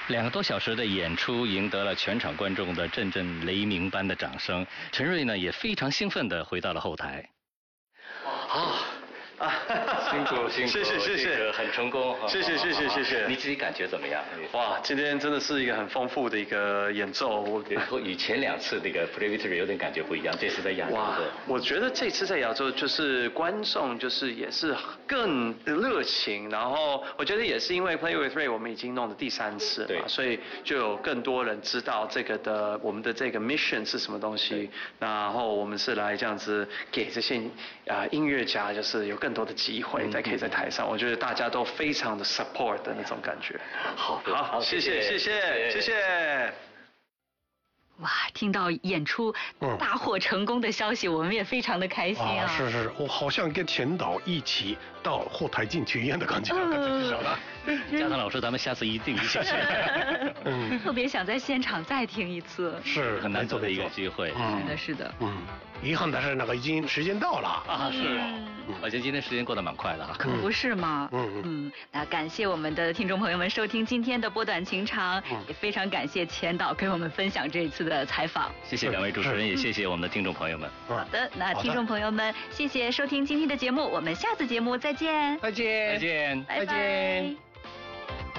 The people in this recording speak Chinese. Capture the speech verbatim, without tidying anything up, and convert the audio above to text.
两个多小时的演出赢得了全场观众的阵阵雷鸣般的掌声。陈瑞呢也非常兴奋地回到了后台。啊。啊，辛苦辛苦， 谢谢谢谢， 这个很成功， 谢谢谢谢谢谢。 你自己感觉怎么样？ 哇，今天真的是一个很丰富的一个演奏，我和以前两次那个 Play Victory 有点感觉不一样，这次在亚洲。 哇，我觉得这次在亚洲就是观众就是也是更热情，然后我觉得也是因为 Play with Ray 我们已经弄的第三次嘛，所以就有更多人知道这个的我们的这个 mission 是什么东西，然后我们是来这样子给这些啊、呃、音乐家就是有更多的机会，再可以在台上，我觉得大家都非常的 support 的那种感觉。 好， 好，谢谢，谢谢，谢谢。 哇，听到演出大获成功的消息，嗯、我们也非常的开心啊！ 啊是是，我好像跟田导一起到后台进去一样的感觉。 嗯，嘉堂老师，咱们下次一定一起去。 嗯，特别想在现场再听一次， 是很难得的一个机会。 嗯、是的，是的。 嗯，遗憾的是那个已经时间到了啊，是。嗯、而且今天时间过得蛮快的啊。 可不是嘛。 嗯嗯。 嗯，那感谢我们的听众朋友们收听今天的波短情长，嗯、也非常感谢钱导给我们分享这一次的采访。 谢谢两位主持人，也谢谢我们的听众朋友们。 好的，那听众朋友们，谢谢收听今天的节目，我们下次节目再见。 再见， 再见， 拜拜。